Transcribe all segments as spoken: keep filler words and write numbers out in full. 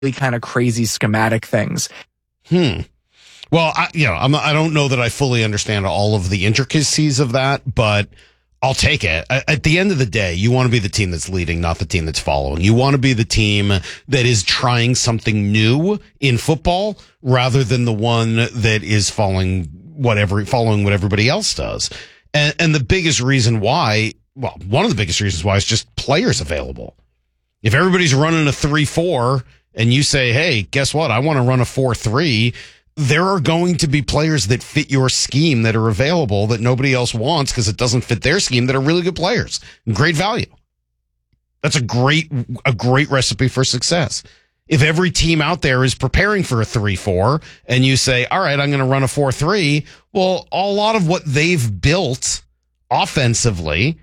kind of crazy schematic things. Hmm. Well, I, you know, I'm, I don't know that I fully understand all of the intricacies of that, but I'll take it. At the end of the day, you want to be the team that's leading, not the team that's following. You want to be the team that is trying something new in football rather than the one that is following whatever, following what everybody else does. And, and the biggest reason why, well, one of the biggest reasons why is just players available. If everybody's running a three four and you say, hey, guess what? I want to run a four three. There are going to be players that fit your scheme that are available that nobody else wants because it doesn't fit their scheme that are really good players. Great value. That's a great, a great recipe for success. If every team out there is preparing for a three four and you say, all right, I'm going to run a four three, well, a lot of what they've built offensively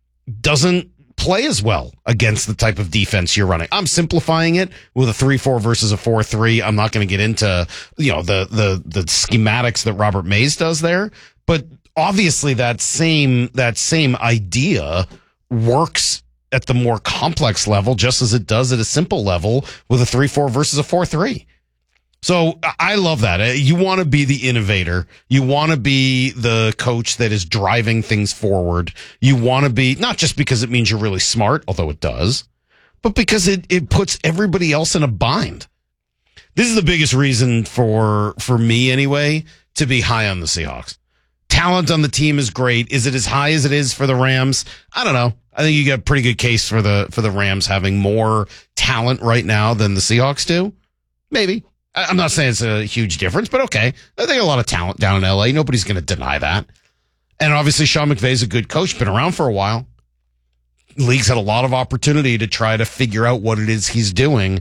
doesn't play as well against the type of defense you're running. I'm simplifying it with a three four versus a four three. I'm not going to get into, you know, the, the, the schematics that Robert Mays does there, but obviously that same, that same idea works at the more complex level, just as it does at a simple level with a three four versus a four three. So I love that. You want to be the innovator. You want to be the coach that is driving things forward. You want to be, not just because it means you're really smart, although it does, but because it, it puts everybody else in a bind. This is the biggest reason for, for me anyway, to be high on the Seahawks. Talent on the team is great. Is it as high as it is for the Rams? I don't know. I think you got a pretty good case for the, for the Rams having more talent right now than the Seahawks do. Maybe. I'm not saying it's a huge difference, but okay. They got a lot of talent down in L A. Nobody's going to deny that. And obviously, Sean McVay's a good coach, been around for a while. The league's had a lot of opportunity to try to figure out what it is he's doing.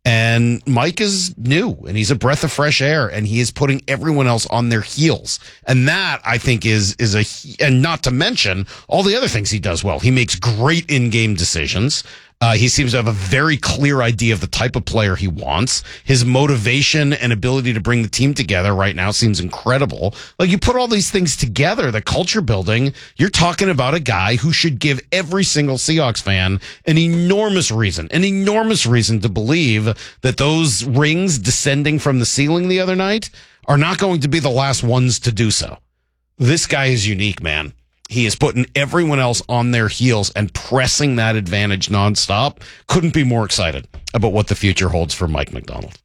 And Mike is new, and he's a breath of fresh air, and he is putting everyone else on their heels. And that, I think, is is a, and not to mention all the other things he does well. He makes great in-game decisions. Uh, he seems to have a very clear idea of the type of player he wants. His motivation and ability to bring the team together right now seems incredible. Like, you put all these things together, the culture building, you're talking about a guy who should give every single Seahawks fan an enormous reason, an enormous reason to believe that those rings descending from the ceiling the other night are not going to be the last ones to do so. This guy is unique, man. He is putting everyone else on their heels and pressing that advantage nonstop. Couldn't be more excited about what the future holds for Mike Macdonald.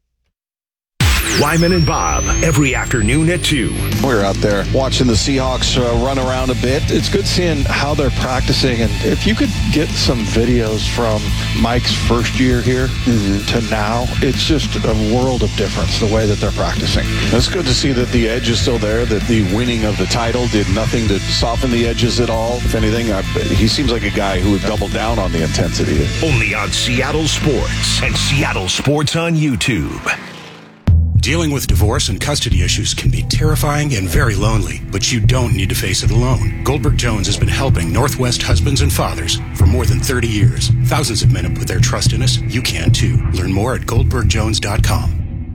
Wyman and Bob, every afternoon at two. We're out there watching the Seahawks uh, run around a bit. It's good seeing how they're practicing. And if you could get some videos from Mike's first year here mm-hmm. to now, it's just a world of difference, the way that they're practicing. It's good to see that the edge is still there, that the winning of the title did nothing to soften the edges at all. If anything, I, he seems like a guy who would double down on the intensity. Only on Seattle Sports and Seattle Sports on YouTube. Dealing with divorce and custody issues can be terrifying and very lonely, but you don't need to face it alone. Goldberg Jones has been helping Northwest husbands and fathers for more than thirty years. Thousands of men have put their trust in us. You can too. Learn more at goldberg jones dot com.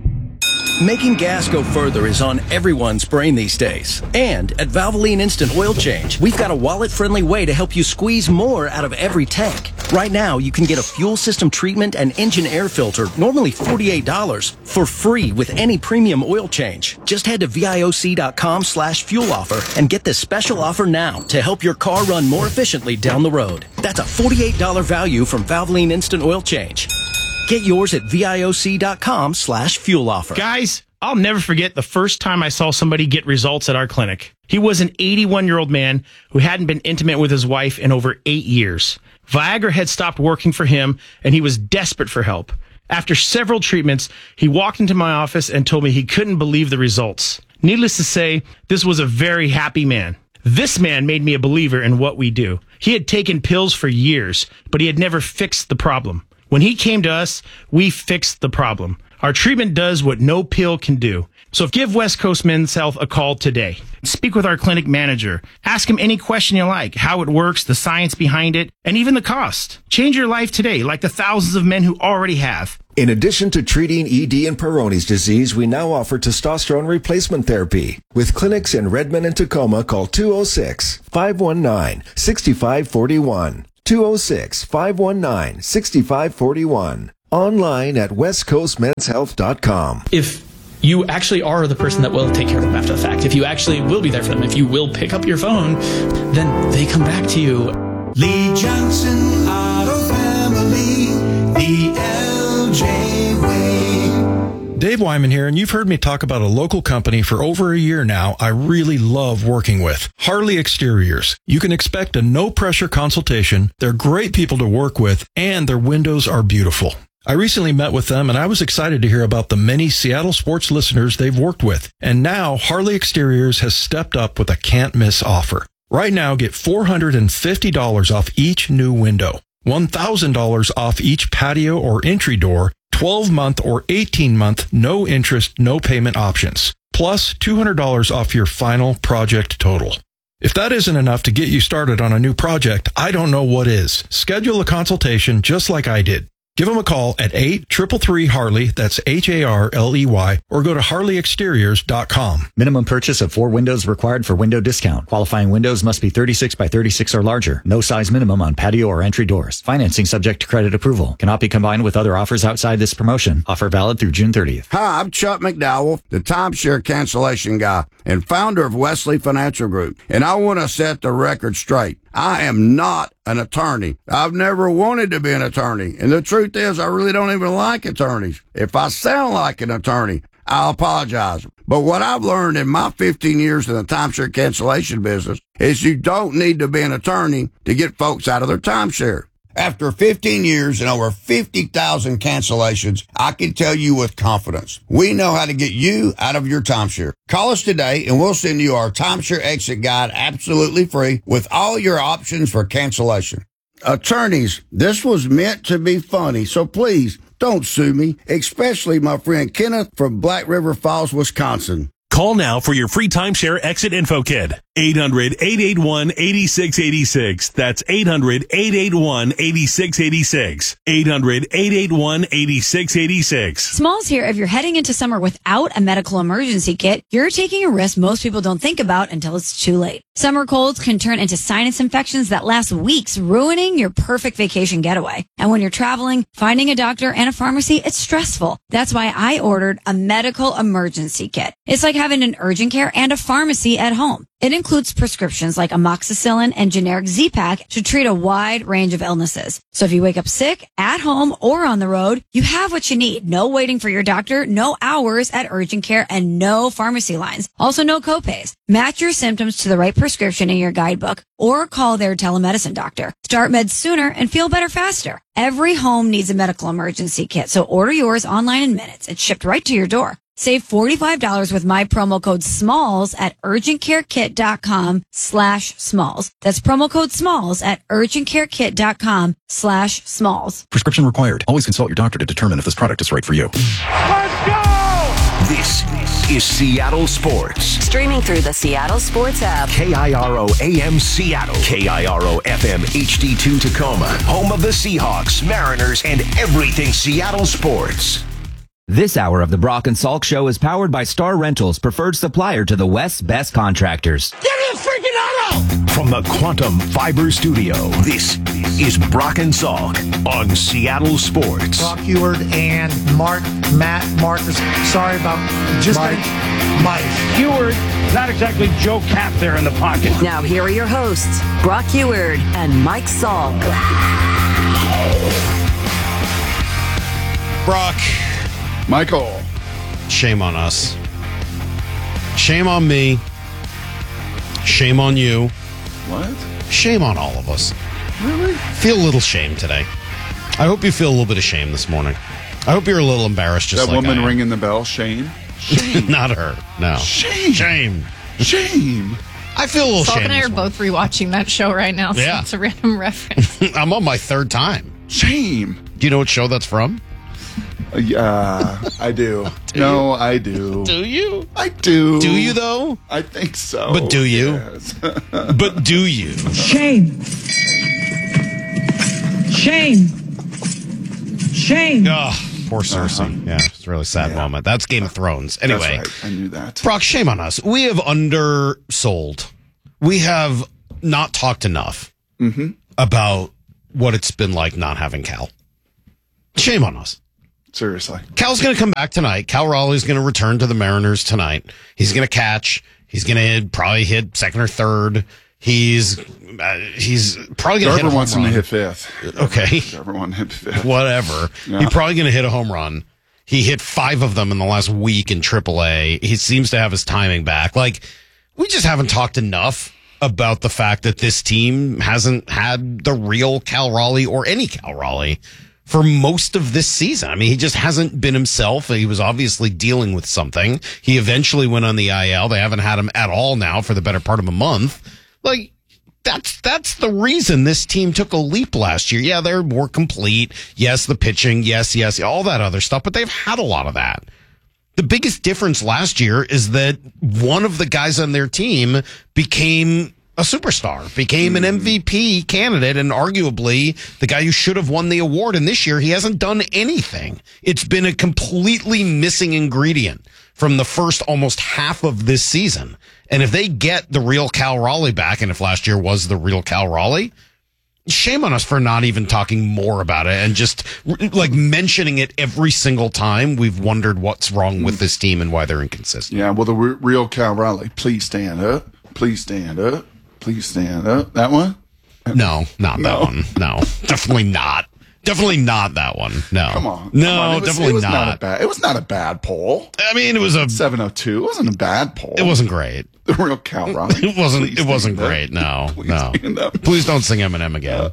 Making gas go further is on everyone's brain these days. And at Valvoline Instant Oil Change, we've got a wallet-friendly way to help you squeeze more out of every tank. Right now, you can get a fuel system treatment and engine air filter, normally forty-eight dollars, for free with any premium oil change. Just head to vioc dot com slash fuel offer and get this special offer now to help your car run more efficiently down the road. That's a forty-eight dollars value from Valvoline Instant Oil Change. Get yours at vioc dot com slash fuel offer. Guys, I'll never forget the first time I saw somebody get results at our clinic. He was an eighty-one-year-old man who hadn't been intimate with his wife in over eight years. Viagra had stopped working for him, and he was desperate for help. After several treatments, he walked into my office and told me he couldn't believe the results. Needless to say, this was a very happy man. This man made me a believer in what we do. He had taken pills for years, but he had never fixed the problem. When he came to us, we fixed the problem. Our treatment does what no pill can do. So give West Coast Men's Health a call today. Speak with our clinic manager. Ask him any question you like, how it works, the science behind it, and even the cost. Change your life today, like the thousands of men who already have. In addition to treating E D and Peyronie's disease, we now offer testosterone replacement therapy. With clinics in Redmond and Tacoma, call two oh six, five one nine, six five four one. two oh six, five one nine, six five four one. Online at west coast men's health dot com. If you actually are the person that will take care of them after the fact, if you actually will be there for them, if you will pick up your phone, then they come back to you. Lee Johnson Auto Family, the L J way. Dave Wyman here, and you've heard me talk about a local company for over a year now I really love working with. Harley Exteriors. You can expect a no-pressure consultation. They're great people to work with, and their windows are beautiful. I recently met with them, and I was excited to hear about the many Seattle sports listeners they've worked with. And now, Harley Exteriors has stepped up with a can't-miss offer. Right now, get four hundred fifty dollars off each new window, one thousand dollars off each patio or entry door, twelve-month or eighteen-month no-interest, no-payment options, plus two hundred dollars off your final project total. If that isn't enough to get you started on a new project, I don't know what is. Schedule a consultation just like I did. Give them a call at eight three three three Harley, that's H A R L E Y, or go to harley exteriors dot com. Minimum purchase of four windows required for window discount. Qualifying windows must be thirty-six by thirty-six or larger. No size minimum on patio or entry doors. Financing subject to credit approval. Cannot be combined with other offers outside this promotion. Offer valid through June thirtieth. Hi, I'm Chuck McDowell, the timeshare cancellation guy and founder of Wesley Financial Group, and I want to set the record straight. I am not an attorney. I've never wanted to be an attorney. And the truth is, I really don't even like attorneys. If I sound like an attorney, I'll apologize. But what I've learned in my fifteen years in the timeshare cancellation business is you don't need to be an attorney to get folks out of their timeshare. After fifteen years and over fifty thousand cancellations, I can tell you with confidence, we know how to get you out of your timeshare. Call us today and we'll send you our timeshare exit guide absolutely free with all your options for cancellation. Attorneys, this was meant to be funny, so please don't sue me, especially my friend Kenneth from Black River Falls, Wisconsin. Call now for your free timeshare exit info kit. eight hundred, eight eight one, eight six eight six. That's eight hundred, eight eight one, eight six eight six. eight hundred, eight eight one, eight six eight six. Smalls here. If you're heading into summer without a medical emergency kit, you're taking a risk most people don't think about until it's too late. Summer colds can turn into sinus infections that last weeks, ruining your perfect vacation getaway. And when you're traveling, finding a doctor and a pharmacy, it's stressful. That's why I ordered a medical emergency kit. It's like having an urgent care and a pharmacy at home. It includes prescriptions like amoxicillin and generic Z-Pak to treat a wide range of illnesses. So if you wake up sick, at home, or on the road, you have what you need. No waiting for your doctor, no hours at urgent care, and no pharmacy lines. Also, no copays. Match your symptoms to the right prescription in your guidebook or call their telemedicine doctor. Start meds sooner and feel better faster. Every home needs a medical emergency kit, so order yours online in minutes. It's shipped right to your door. Save forty-five dollars with my promo code SMALLS at urgentcarekit.com slash SMALLS. That's promo code SMALLS at urgentcarekit.com slash SMALLS. Prescription required. Always consult your doctor to determine if this product is right for you. Let's go! This is Seattle Sports. Streaming through the Seattle Sports app. K I R O A M Seattle. K I R O F M H D two Tacoma. Home of the Seahawks, Mariners, and everything Seattle sports. This hour of the Brock and Salk Show is powered by Star Rentals, preferred supplier to the West's best contractors. Get me a freaking auto! From the Quantum Fiber Studio, this is Brock and Salk on Seattle Sports. Brock Huard and Mark, Matt, Marcus. Sorry about just Mike. Mike. Huard, not exactly Joe Cap there in the pocket. Now here are your hosts, Brock Huard and Mike Salk. Brock. Michael. Shame on us. Shame on me. Shame on you. What? Shame on all of us. Really? Feel a little shame today. I hope you feel a little bit of shame this morning. I hope you're a little embarrassed just that like woman I am. ringing the bell, Shane? Shame. Not her. No. Shame. Shame. Shame. I feel a little Salk shame. and I are this both rewatching that show right now, so Yeah. it's a random reference. I'm on my third time. Shame. Do you know what show that's from? Uh, yeah, I do. do no, you? I do. Do you? I do. Do you, though? I think so. But do you? Yes. But do you? Shame. Shame. Shame. Oh, poor Cersei. Uh-huh. Yeah, it's a really sad yeah. moment. That's Game of Thrones. Anyway. That's right. I knew that. Brock, shame on us. We have undersold. We have not talked enough mm-hmm. about what it's been like not having Cal. Shame on us. Seriously. Cal's going to come back tonight. Cal Raleigh's going to return to the Mariners tonight. He's going to catch. He's going to probably hit second or third. He's uh, he's probably going to hit a home run. wants him to hit fifth. Okay. Everyone hit fifth. Whatever. Yeah. He's probably going to hit a home run. He hit five of them in the last week in triple A. He seems to have his timing back. Like, we just haven't talked enough about the fact that this team hasn't had the real Cal Raleigh or any Cal Raleigh for most of this season. I mean, he just hasn't been himself. He was obviously dealing with something. He eventually went on the I L. They haven't had him at all now for the better part of a month. Like, that's that's the reason this team took a leap last year. Yeah, they're more complete. Yes, the pitching. Yes, yes, all that other stuff. But they've had a lot of that. The biggest difference last year is that one of the guys on their team became a superstar, became an M V P candidate, and arguably the guy who should have won the award. And this year, he hasn't done anything. It's been a completely missing ingredient from the first almost half of this season. And if they get the real Cal Raleigh back, and if last year was the real Cal Raleigh, shame on us for not even talking more about it and just like mentioning it every single time we've wondered what's wrong with this team and why they're inconsistent. Yeah, well, the re- real Cal Raleigh, please stand up. Please stand up. Please stand up. That one? No, not No. that one. No, definitely not. Definitely not that one. No. Come on. No, Come on. It was, definitely it was not. not a bad, it was not a bad poll. I mean, it was a seven oh two. It wasn't a bad poll. It wasn't great. The real Cal Raleigh. It wasn't. Please It wasn't stand up. great. No, Please no. stand up. Please don't sing Eminem again.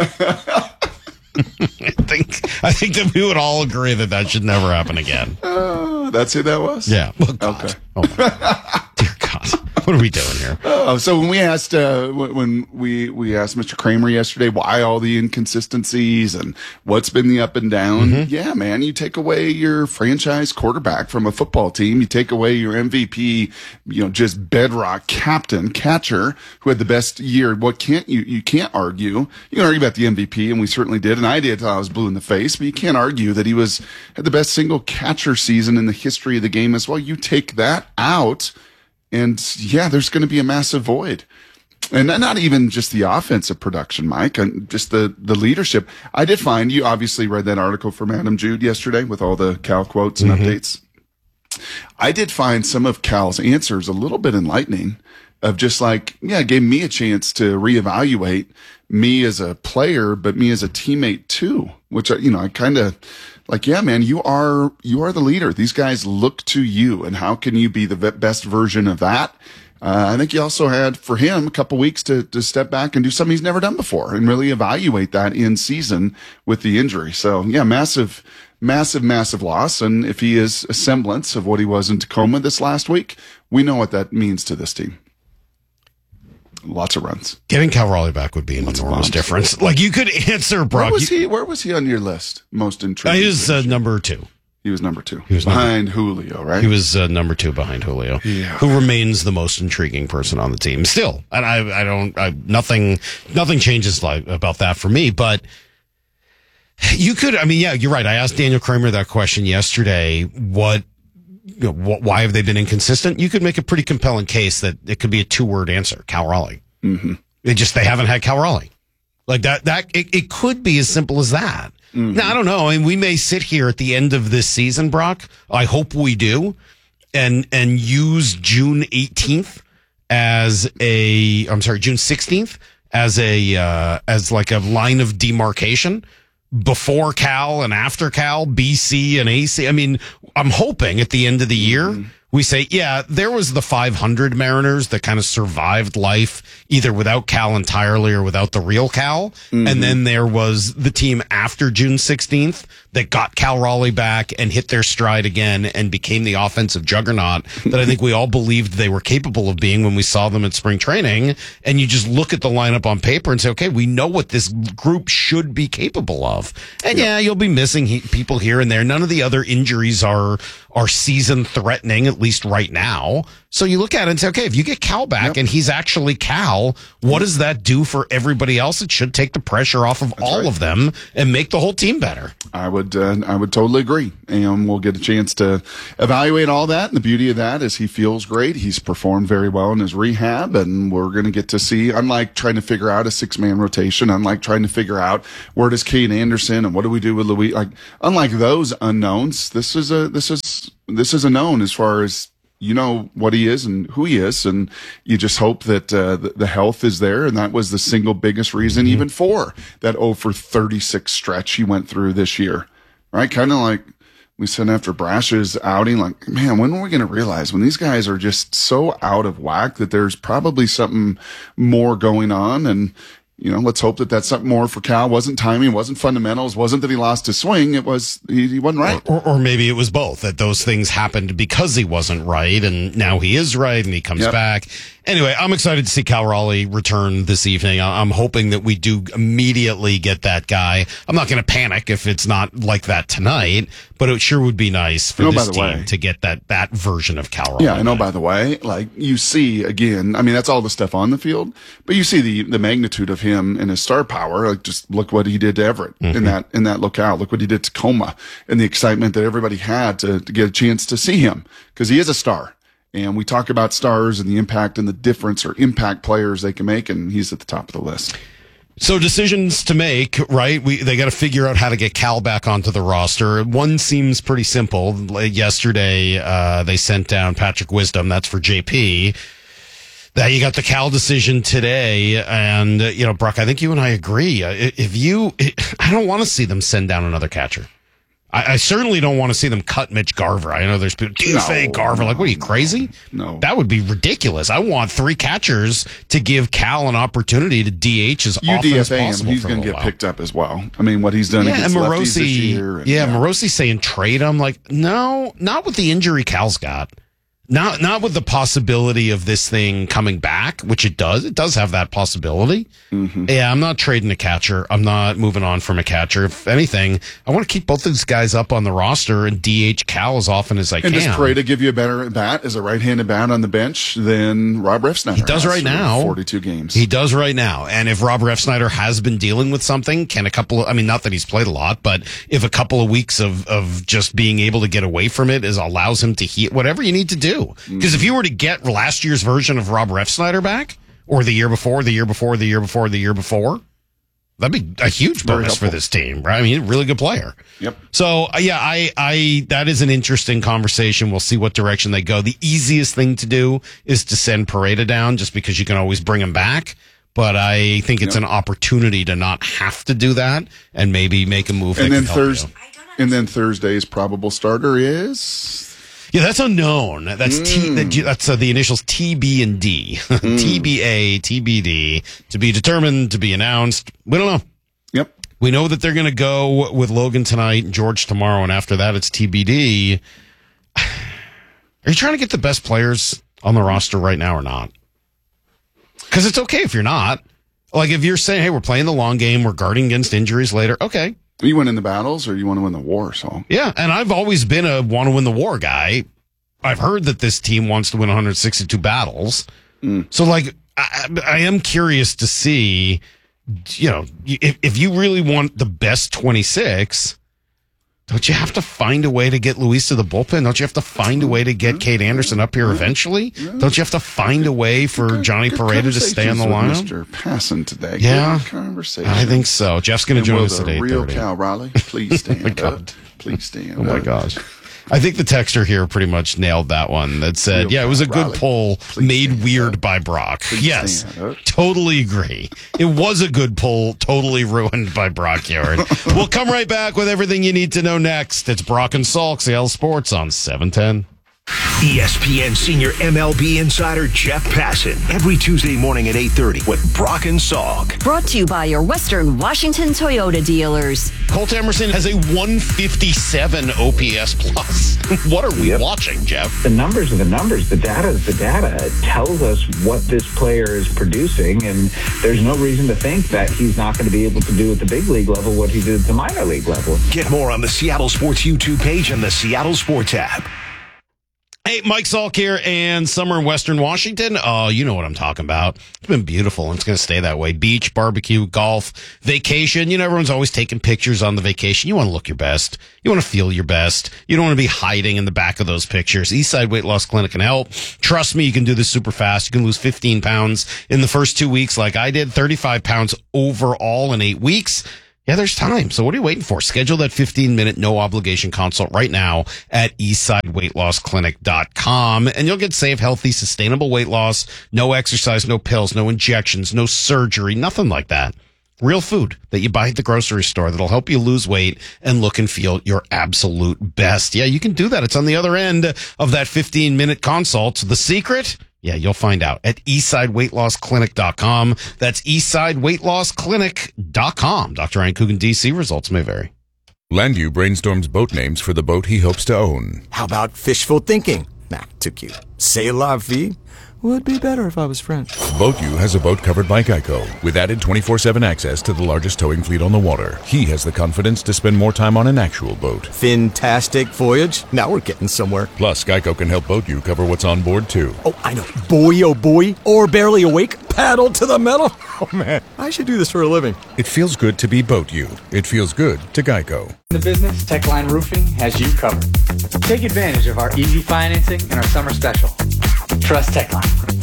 I think. I think that we would all agree that that should never happen again. Uh, that's who that was? Yeah. Well, God. Okay. Oh my God. Dear God. What are we doing here? Oh, so when we asked uh, when when we we asked Mister Kramer yesterday why all the inconsistencies and what's been the up and down, Mm-hmm. yeah, man, you take away your franchise quarterback from a football team, you take away your M V P, you know, just bedrock captain catcher who had the best year. What can't you you can't argue? You can argue about the M V P, and we certainly did, and I did till I was blue in the face. But you can't argue that he was had the best single catcher season in the history of the game as well. You take that out. And yeah, there's going to be a massive void. And not even just the offensive production, Mike, and just the, the leadership. I did find, you obviously read that article from Adam Jude yesterday with all the Cal quotes and Mm-hmm. updates. I did find some of Cal's answers a little bit enlightening of just like, yeah, it gave me a chance to reevaluate me as a player, but me as a teammate too, which, I, you know, I kind of like, yeah, man, you are, you are the leader. These guys look to you, and how can you be the ve- best version of that? Uh, I think he also had for him a couple weeks to, to step back and do something he's never done before and really evaluate that in season with the injury. So yeah, massive, massive, massive loss. And if he is a semblance of what he was in Tacoma this last week, we know what that means to this team. Lots of runs. Getting Cal Raleigh back would be an enormous difference. Like, you could answer Brock. Where was you- he? Where was he on your list? Most Uh, intriguing. he was uh, number two. He was number two. He was behind Julio, right? He was uh, number two behind Julio, Yeah. who remains the most intriguing person on the team still. And I, I don't, I, nothing, nothing changes like about that for me. But you could, I mean, yeah, you're right. I asked Daniel Kramer that question yesterday. What, you know, wh- why have they been inconsistent? You could make a pretty compelling case that it could be a two word answer: Cal Raleigh. Mm-hmm. It just they haven't had Cal Raleigh. Like that. That it, it could be as simple as that. Mm-hmm. Now, I don't know. I mean, we may sit here at the end of this season, Brock. I hope we do, and and use June eighteenth as a. I'm sorry, June sixteenth as a uh, as like a line of demarcation before Cal and after Cal, B C and A C. I mean, I'm hoping at the end of the year. Mm-hmm. We say, yeah, there was the five hundred Mariners that kind of survived life either without Cal entirely or without the real Cal. Mm-hmm. And then there was the team after June sixteenth that got Cal Raleigh back and hit their stride again and became the offensive juggernaut that I think we all believed they were capable of being when we saw them at spring training. And you just look at the lineup on paper and say, okay, we know what this group should be capable of. And yeah, you'll be missing he- people here and there. None of the other injuries are are season threatening, at least right now. So you look at it and say, okay, if you get Cal back yep. and he's actually Cal, what does that do for everybody else? It should take the pressure off of That's all right. of them and make the whole team better. I would would uh, I would totally agree, and we'll get a chance to evaluate all that. And the beauty of that is he feels great. He's performed very well in his rehab, and we're going to get to see. Unlike trying to figure out a six man rotation, unlike trying to figure out where does Cade Anderson and what do we do with Louis, like unlike those unknowns, this is a this is this is a known as far as. You know what he is and who he is, and you just hope that uh, the, the health is there, and that was the single biggest reason, mm-hmm. even for that oh for thirty-six stretch he went through this year, right? Kind of like we said after Brash's outing, like, man, when are we going to realize when these guys are just so out of whack that there's probably something more going on? And you know, let's hope that that's something more for Cal. Wasn't timing, wasn't fundamentals, wasn't that he lost his swing. It was he, he wasn't right. Or, or maybe it was both, that those things happened because he wasn't right, and now he is right, and he comes Yep. back. Anyway, I'm excited to see Cal Raleigh return this evening. I- I'm hoping that we do immediately get that guy. I'm not going to panic if it's not like that tonight, but it sure would be nice for You know, this by the team way- to get that, that version of Cal Raleigh. Yeah, I know, by the way, like you see again, I mean, that's all the stuff on the field, but you see the, the magnitude of him and his star power. Like just look what he did to Everett Mm-hmm. in that, in that locale. Look what he did to Tacoma and the excitement that everybody had to, to get a chance to see him because he is a star. And we talk about stars and the impact and the difference or impact players they can make, and he's at the top of the list. So decisions to make, right? We they got to figure out how to get Cal back onto the roster. One seems pretty simple. Like yesterday, uh, they sent down Patrick Wisdom. That's for J P. That you got the Cal decision today, and uh, you know, Brock, I think you and I agree. Uh, If you, I don't want to see them send down another catcher. I, I certainly don't want to see them cut Mitch Garver. I know there's people, do you No, fake Garver? Like, what are you, crazy? No. That would be ridiculous. I want three catchers to give Cal an opportunity to D H as often as U D F A him, possible. he's for a going to little get while. picked up as well. I mean, what he's done Yeah, and against lefties this Morosi, year. and- yeah, Morosi saying trade him. Like, no, not with the injury Cal's got. Not not with the possibility of this thing coming back, which it does. It does have that possibility. Mm-hmm. Yeah, I'm not trading a catcher. I'm not moving on from a catcher. If anything, I want to keep both these guys up on the roster and D H Cal as often as I And can. does Pareda give you a better bat as a right-handed bat on the bench than Rob Refsnyder? He does has right for now. forty-two games. He does right now. And if Rob Refsnyder has been dealing with something, can a couple of, I mean, not that he's played a lot, but if a couple of weeks of, of just being able to get away from it is allows him to heat whatever you need to do. Because if you were to get last year's version of Rob Refsnyder back, or the year before, the year before, the year before, the year before, that'd be a huge Very bonus for helpful. this team, right? I mean, really good player. Yep. So uh, yeah, I, I, that is an interesting conversation. We'll see what direction they go. The easiest thing to do is to send Pareda down, just because you can always bring him back. But I think it's Yep. an opportunity to not have to do that and maybe make a move. And that then can help you. Thursday, and then Thursday's probable starter is Yeah, that's unknown. That's T. Mm. That, that's uh, the initials T, B, and D. T, B, A, T, B, D. To be determined, to be announced. We don't know. Yep. We know that they're going to go with Logan tonight and George tomorrow, and after that, it's T B D. Are you trying to get the best players on the roster right now or not? Because it's okay if you're not. Like, if you're saying, hey, we're playing the long game, we're guarding against injuries later, okay. You win in the battles or you want to win the war, so. Yeah, and I've always been a want to win the war guy. I've heard that this team wants to win one hundred sixty-two battles. Mm. So, like, I, I am curious to see, you know, if, if you really want the best twenty-six, don't you have to find a way to get Luis to the bullpen? Don't you have to find a way to get Cade Anderson up here eventually? Don't you have to find a way for Johnny Pareda to stay on the lineup? Mister Passon today. Yeah. Good conversation. I think so. Jeff's going to And join will us at the eight real thirty. Cal Raleigh, please stand Oh my up. God. Please stand Oh my up. gosh. I think the texter here pretty much nailed that one that said, Real yeah, it was a good Raleigh. poll Please made stand weird up. by Brock. Please Yes, stand up. totally agree. It was a good poll, totally ruined by Brock Yard. We'll come right back with everything you need to know next. It's Brock and Salk, Seattle Sports on seven ten. E S P N senior M L B insider Jeff Passan every Tuesday morning at eight thirty with Brock and Salk. Brought to you by your Western Washington Toyota dealers. Colt Emerson has a one fifty-seven O P S plus. What are we Yep. watching, Jeff? The numbers are the numbers. The data is the data. It tells us what this player is producing, and there's no reason to think that he's not going to be able to do at the big league level what he did at the minor league level. Get more on the Seattle Sports YouTube page and the Seattle Sports app. Hey, Mike Salk here, and summer in Western Washington. Oh, you know what I'm talking about. It's been beautiful, and it's going to stay that way. Beach, barbecue, golf, vacation. You know, everyone's always taking pictures on the vacation. You want to look your best. You want to feel your best. You don't want to be hiding in the back of those pictures. Eastside Weight Loss Clinic can help. Trust me, you can do this super fast. You can lose fifteen pounds in the first two weeks like I did, thirty-five pounds overall in eight weeks. Yeah, there's time. So what are you waiting for? Schedule that fifteen minute no obligation consult right now at eastside weight loss clinic dot com, and you'll get safe, healthy, sustainable weight loss. No exercise, no pills, no injections, no surgery, nothing like that. Real food that you buy at the grocery store that'll help you lose weight and look and feel your absolute best. Yeah, you can do that. It's on the other end of that fifteen minute consult. The secret? Yeah, you'll find out at eastside weight loss clinic dot com. That's eastside weight loss clinic dot com. Doctor Ryan Coogan, D C. Results may vary. Landu brainstorms boat names for the boat he hopes to own. How about fishful thinking? Nah, too cute. C'est la vie? Would be better if I was French. BoatU has a boat covered by Geico with added twenty-four seven access to the largest towing fleet on the water. He has the confidence to spend more time on an actual boat. Fantastic voyage. Now we're getting somewhere. Plus, Geico can help BoatU cover what's on board, too. Oh, I know. Boy, oh boy. Or barely awake. Paddle to the metal. Oh, man. I should do this for a living. It feels good to be BoatU. It feels good to Geico. In the business, Techline Roofing has you covered. Take advantage of our easy financing and our summer special. Trust Techline.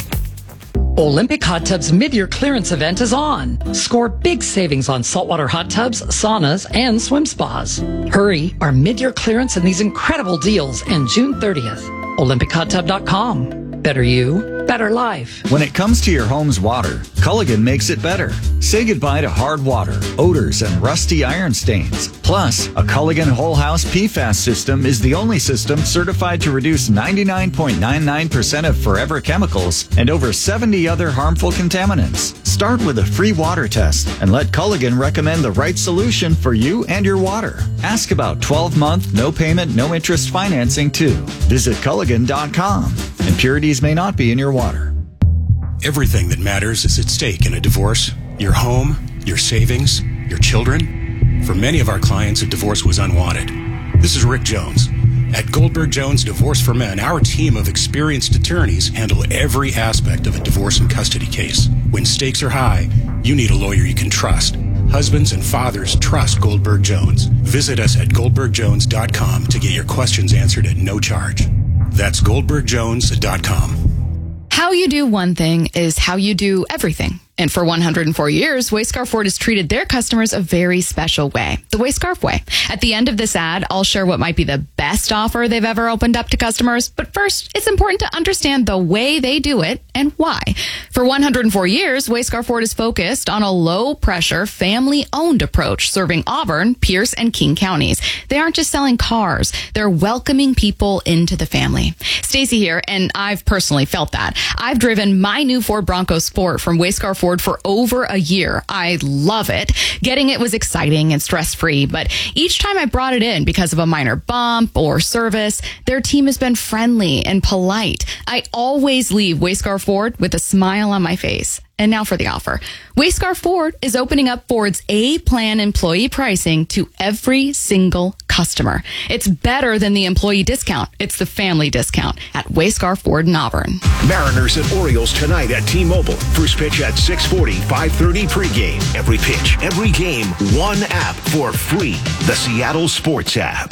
Olympic Hot Tubs mid-year clearance event is on. Score big savings on saltwater hot tubs, saunas, and swim spas. Hurry, our mid-year clearance and these incredible deals end June thirtieth. olympic hot tub dot com. Better you, better life. When it comes to your home's water, Culligan makes it better. Say goodbye to hard water, odors, and rusty iron stains. Plus, a Culligan Whole House P FAS system is the only system certified to reduce ninety-nine point nine nine percent of forever chemicals and over seventy other harmful contaminants. Start with a free water test and let Culligan recommend the right solution for you and your water. Ask about twelve month, no payment, no interest financing too. Visit Culligan dot com. Impurities may not be in your water. Everything that matters is at stake in a divorce. Your home, your savings, your children. For many of our clients, a divorce was unwanted. This is Rick Jones. At Goldberg Jones Divorce for Men, our team of experienced attorneys handle every aspect of a divorce and custody case. When stakes are high, you need a lawyer you can trust. Husbands and fathers trust Goldberg Jones. Visit us at goldberg jones dot com to get your questions answered at no charge. That's goldberg jones dot com. How you do one thing is how you do everything. And for one hundred four years, Wayscarf Ford has treated their customers a very special way. The Wayscarf way. At the end of this ad, I'll share what might be the best offer they've ever opened up to customers. But first, it's important to understand the way they do it and why. For one hundred four years, Wayscarf Ford is focused on a low-pressure, family-owned approach, serving Auburn, Pierce, and King counties. They aren't just selling cars. They're welcoming people into the family. Stacy here, and I've personally felt that. I've driven my new Ford Bronco Sport from Wayscarf Ford for over a year. I love it. Getting it was exciting and stress-free, but each time I brought it in because of a minor bump or service, their team has been friendly and polite. I always leave Wayscarf Ford with a smile on my face. And now for the offer. Wayscarf Ford is opening up Ford's A-Plan employee pricing to every single customer. It's better than the employee discount. It's the family discount at Wayscarf Ford in Auburn. Mariners at Orioles tonight at T-Mobile. First pitch at six forty, five thirty pregame. Every pitch, every game, one app for free. The Seattle Sports app.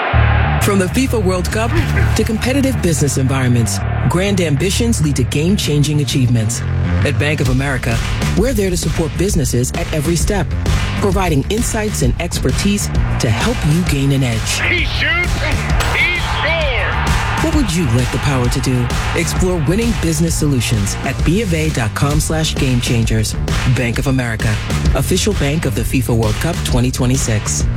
From the FIFA World Cup to competitive business environments, grand ambitions lead to game-changing achievements. At Bank of America, we're there to support businesses at every step, providing insights and expertise to help you gain an edge. He shoots, he scores! What would you like the power to do? Explore winning business solutions at bofa.com slash game changers. Bank of America, official bank of the FIFA World Cup twenty twenty-six.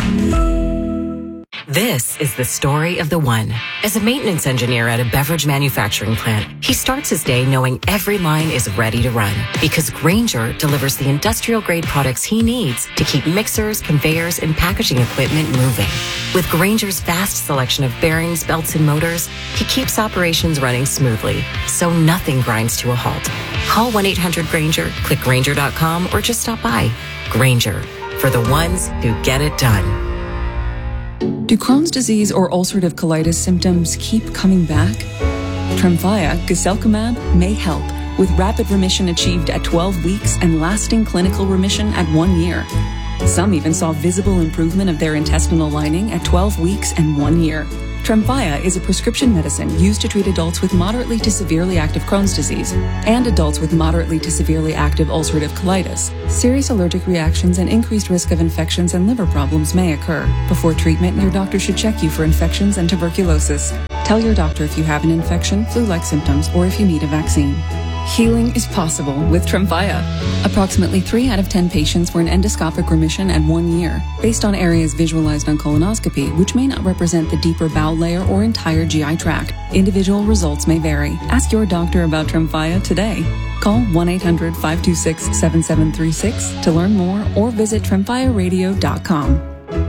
This is the story of the one. As a maintenance engineer at a beverage manufacturing plant, he starts his day knowing every line is ready to run because Grainger delivers the industrial-grade products he needs to keep mixers, conveyors, and packaging equipment moving. With Grainger's vast selection of bearings, belts, and motors, he keeps operations running smoothly, so nothing grinds to a halt. Call one eight hundred Grainger, click Grainger dot com, or just stop by. Grainger, for the ones who get it done. Do Crohn's disease or ulcerative colitis symptoms keep coming back? Tremfya, guselkumab, may help, with rapid remission achieved at twelve weeks and lasting clinical remission at one year. Some even saw visible improvement of their intestinal lining at twelve weeks and one year. Tremfya is a prescription medicine used to treat adults with moderately to severely active Crohn's disease and adults with moderately to severely active ulcerative colitis. Serious allergic reactions and increased risk of infections and liver problems may occur. Before treatment, your doctor should check you for infections and tuberculosis. Tell your doctor if you have an infection, flu-like symptoms, or if you need a vaccine. Healing is possible with Tremfya. Approximately three out of ten patients were in endoscopic remission at one year, based on areas visualized on colonoscopy, which may not represent the deeper bowel layer or entire G I tract. Individual results may vary. Ask your doctor about Tremfya today. Call one eight hundred, five two six, seven seven three six to learn more or visit tremfya radio dot com.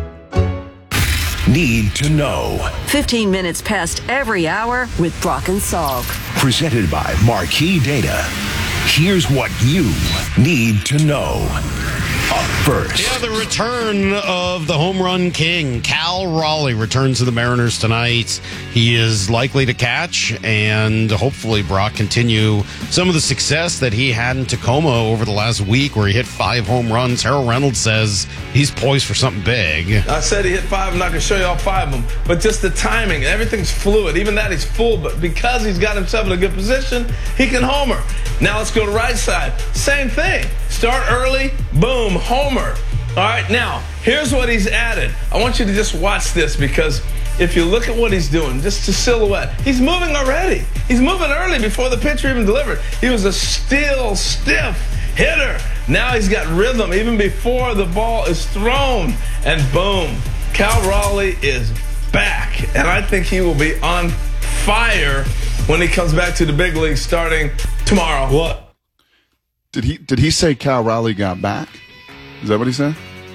Need to know. fifteen minutes past every hour with Brock and Salk. Presented by Marquee Data. Here's what you need to know. Up first. Yeah, the return of the home run king, Cal Raleigh, returns to the Mariners tonight. He is likely to catch and hopefully, Brock, continue some of the success that he had in Tacoma over the last week where he hit five home runs. Harold Reynolds says he's poised for something big. I said he hit five. I'm not going to show you all five of them. But just the timing, everything's fluid. Even that, he's full. But because he's got himself in a good position, he can homer. Now let's go to right side. Same thing. Start early, boom, homer. All right, now, here's what he's added. I want you to just watch this because if you look at what he's doing, just to silhouette, he's moving already. He's moving early before the pitcher even delivered. He was a still, stiff hitter. Now he's got rhythm even before the ball is thrown. And boom, Cal Raleigh is back. And I think he will be on fire when he comes back to the big league starting tomorrow. What? Did he did he say Cal Raleigh got back? Is that what he said?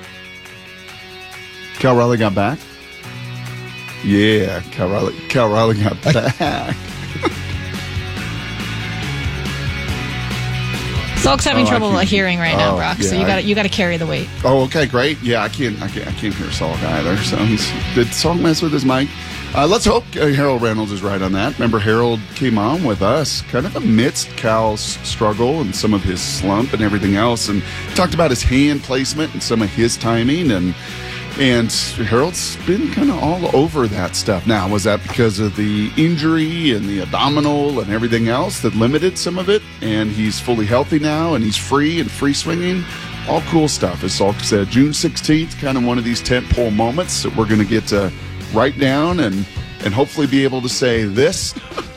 Cal Raleigh got back? Yeah, Cal Raleigh, Cal Raleigh got back. Salk's having Oh, I trouble can't- hearing right now, oh, Brock. yeah, so you I- got you got to carry the weight. Oh, okay, great. Yeah, I can't, I can't, I can't hear Salk either. So he's did Salk mess with his mic? Uh, let's hope uh, Harold Reynolds is right on that. Remember, Harold came on with us kind of amidst Cal's struggle and some of his slump and everything else, and talked about his hand placement and some of his timing, and and Harold's been kind of all over that stuff. Now, was that because of the injury and the abdominal and everything else that limited some of it? And he's fully healthy now, and he's free and free swinging. All cool stuff. As Salk said, June sixteenth, kind of one of these tentpole moments that we're going to get to write down and and hopefully be able to say this.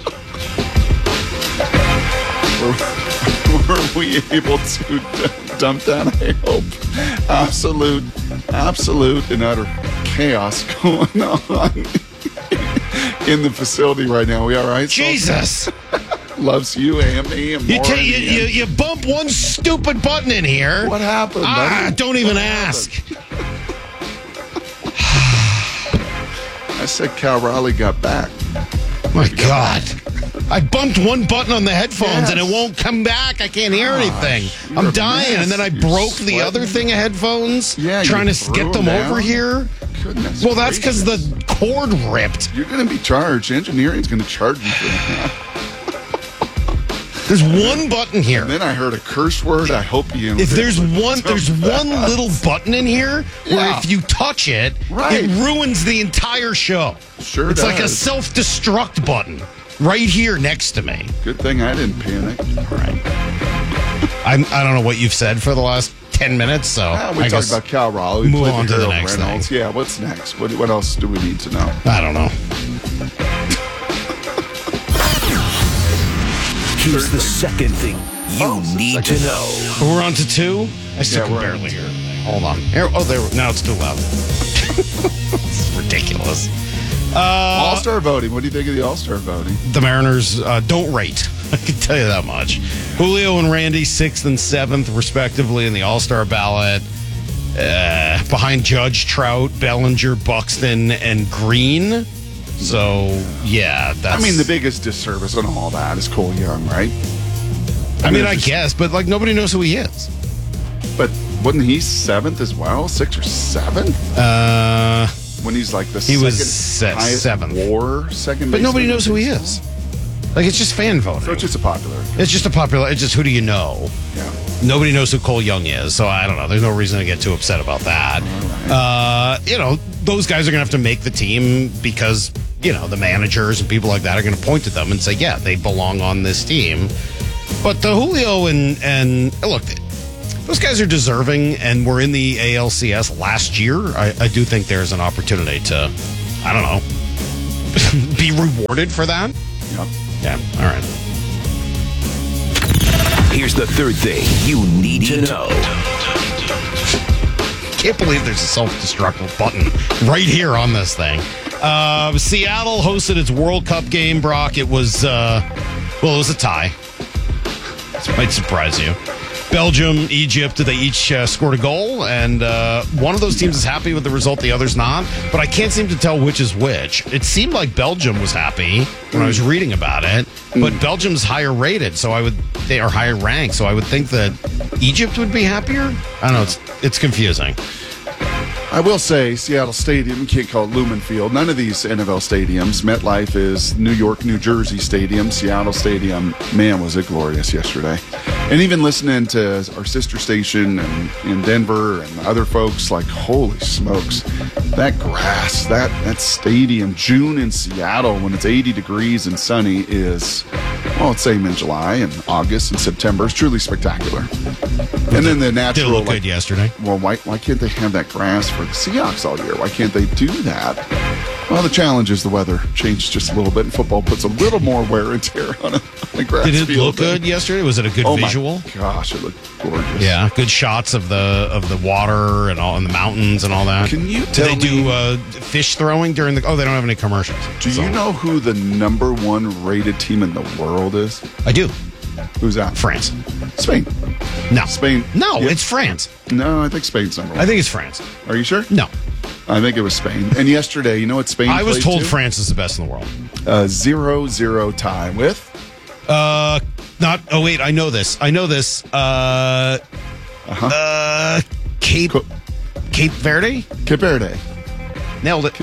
were, were we able to dump that? I hope. Absolute, absolute and utter chaos going on in the facility right now. We all right? Jesus. Loves you and me and You, more. ta- you, you, you bump one stupid button in here. What happened, Ah, buddy? don't even What ask. I said Cal Raleigh got back. My God. I bumped one button on the headphones Yes. and it won't come back. I can't hear Gosh, anything. you're I'm a dying. mess. And then I You're broke the sweating. other thing of headphones Yeah, you trying to threw get them them over down? here. Goodness Well, that's because gracious. the cord ripped. You're going to be charged. Engineering's going to charge you for that. There's one button here. And then I heard a curse word. I hope you. If there's one, there's one little button in here where Yeah. if you touch it, Right. it ruins the entire show. Sure It's like a does. self-destruct button right here next to me. Good thing I didn't panic. All right. I'm, I don't know what you've said for the last ten minutes, so Ah, we I talked guess about Cal Raleigh. We move played on to the Harold next Reynolds. thing. Yeah, what's next? What, what else do we need to know? I don't know. Here's the second thing you need to know. We're on to two. I still Yeah, can we're barely on hear anything. Hold on. Here, oh, there. Now it's too loud. It's ridiculous. Uh, All-Star voting. What do you think of the All-Star voting? the Mariners uh, don't rate. I can tell you that much. Julio and Randy, sixth and seventh, respectively, in the All-Star ballot. Uh, behind Judge, Trout, Bellinger, Buxton, and Green. So, yeah, that's... I mean, the biggest disservice on all that is Cole Young, right? I mean, I it's just- guess, but, like, nobody knows who he is. But wasn't he seventh as well? Sixth or seventh? Uh, when he's like the He second was se- highest seventh. WAR second. But nobody baseman knows in who he baseball. is. Like, it's just fan voting. So it's just a popular. It's just a popular. It's just who do you know? Yeah. Nobody knows who Cole Young is, so I don't know. There's no reason to get too upset about that. Uh, you know, those guys are going to have to make the team because, you know, the managers and people like that are going to point to them and say, yeah, they belong on this team. But the Julio and, and look, those guys are deserving and were in the A L C S last year. I, I do think there's an opportunity to, I don't know, be rewarded for that. Yep. Yeah, all right. Here's the third thing you need to know. Can't believe there's a self-destruct button right here on this thing. Uh, Seattle hosted its World Cup game, Brock. It was, uh, well, it was a tie. This might surprise you. Belgium, Egypt, they each uh, scored a goal, and uh, one of those teams is happy with the result, the other's not. But I can't seem to tell which is which. It seemed like Belgium was happy when I was reading about it, but Belgium's higher rated, so I would they are higher ranked, so I would think that Egypt would be happier. I don't know. It's it's confusing. I will say, Seattle Stadium, you can't call it Lumen Field. None of these N F L stadiums. MetLife is New York, New Jersey Stadium. Seattle Stadium, man, was it glorious yesterday. And even listening to our sister station and in Denver and other folks, like, holy smokes, that grass, that, that stadium, June in Seattle when it's eighty degrees and sunny is, well, it's same in July and August and September. It's truly spectacular. And then the natural. Did look like, good yesterday. Well, why, why can't they have that grass for the Seahawks all year? Why can't they do that? Well, the challenge is the weather changed just a little bit, and football puts a little more wear and tear on a, on a grass Did it field. look good yesterday? Was it a good oh visual? My gosh, it looked gorgeous. Yeah, good shots of the of the water and all and the mountains and all that. Can you do tell they do me- uh, fish throwing during the? Oh, they don't have any commercials. Do So- you know who the number one rated team in the world is? I do. Who's that? France. Spain. No. Spain. No, Yeah. it's France. No, I think Spain's number one. I think it's France. Are you sure? No. I think it was Spain. And yesterday, you know what Spain I was played told to? France is the best in the world. Uh, zero zero tie with? Uh, not. Oh wait, I know this. I know this. Uh, uh-huh. uh Cape Co- Cape Verde. Cape Verde. Nailed it.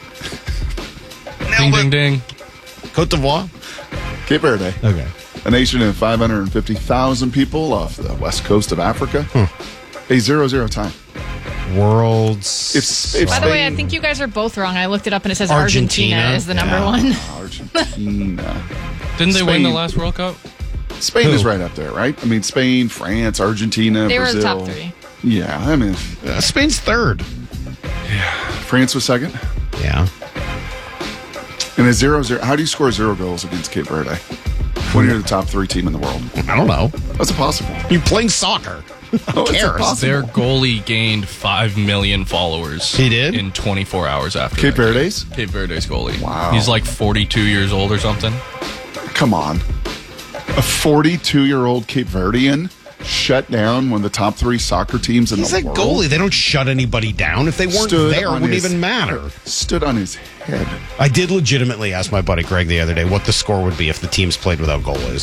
Ding, ding, ding. Cote d'Ivoire. Cape Verde. Okay. A nation of five hundred fifty thousand people off the west coast of Africa. Hmm. A zero zero tie. World's. If, if By the way, I Spain- think you guys are both wrong. I looked it up and it says Argentina. Argentina, is the number Yeah. one. Argentina. Didn't they win the Spain. last World Cup? Spain Who? is right up there, right? I mean, Spain, France, Argentina, They were Brazil. the top three. Yeah, I mean, Uh, Spain's third. France was second. Yeah. And a zero zero. How do you score zero goals against Cape Verde when you're the top three team in the world? I don't know. That's impossible. You're playing soccer. Who it's cares? impossible. Their goalie gained five million followers. He did? In twenty-four hours after Cape that game. Verde's? Cape Verde's goalie. Wow. He's like forty-two years old or something. Come on. A forty-two-year-old Cape Verdean shut down one of the top three soccer teams in He's the a world. goalie. They don't shut anybody down. If they weren't Stood there, it on wouldn't his- even matter. Stood on his head. I did legitimately ask my buddy Greg the other day what the score would be if the teams played without goalies.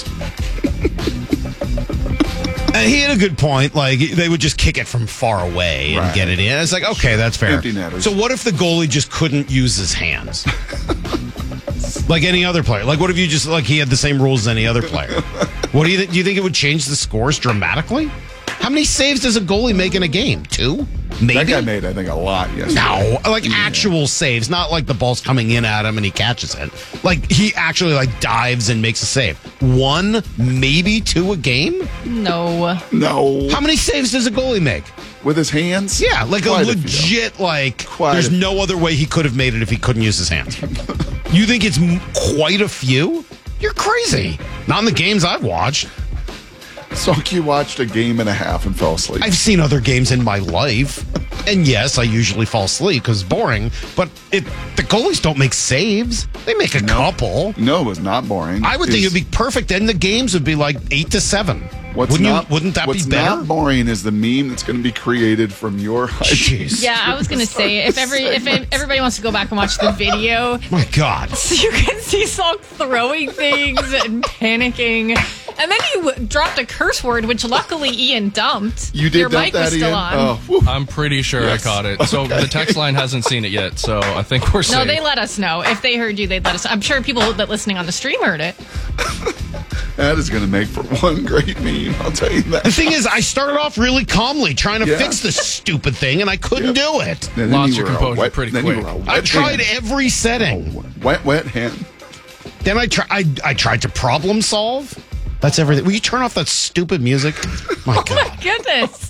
And he had a good point. Like, they would just kick it from far away and Right. get it in. It's like, okay, that's fair. Empty netters. So what if the goalie just couldn't use his hands? Like any other player. Like, what if you just, like, he had the same rules as any other player? What do you think? Do you think it would change the scores dramatically? How many saves does a goalie make in a game? Two? Maybe? That guy made, I think, a lot yesterday. No, like actual saves, not like the ball's coming in at him and he catches it. Like he actually like dives and makes a save. One, maybe two a game? No. No. How many saves does a goalie make? With his hands? Yeah, like Quite a a few. legit like Quite there's a few. no other way he could have made it if he couldn't use his hands. You think it's m- quite a few? You're crazy. Not in the games I've watched. So you watched a game and a half and fell asleep. I've seen other games in my life. And yes, I usually fall asleep because it's boring. But it, the goalies don't make saves. They make a couple. No, it was not boring. I would think It's- it would be perfect. Then the games would be like eight to seven. What's wouldn't not, you? Wouldn't that what's be better? not boring is the meme that's going to be created from your Jeez. Yeah, I was gonna say if every if it, everybody wants to go back and watch the video, My God. so you can see Salk throwing things and panicking. And then you dropped a curse word, which luckily Ian dumped. You did Your dump mic that, was still Ian? on. Oh, I'm pretty sure Yes. I caught it. So Okay. the text line hasn't seen it yet, so I think we're safe. No, they let us know. If they heard you, they'd let us know. I'm sure people that listening on the stream heard it. That is going to make for one great meme, I'll tell you that. The thing is, I started off really calmly trying to Yeah. fix this stupid thing, and I couldn't do it. And then Lost you your were a composure wet- pretty then you quick. were a wet I tried hand. every setting. Wet, wet hand. Then I, try, I I tried to problem solve. That's everything. Will you turn off that stupid music? My God. My goodness.